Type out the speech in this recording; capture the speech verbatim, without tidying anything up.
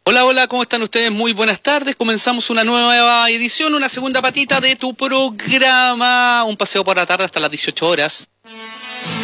Hola, hola, ¿cómo están ustedes? Muy buenas tardes. Comenzamos una nueva edición, una segunda patita de tu programa. Un paseo por la tarde hasta las dieciocho horas.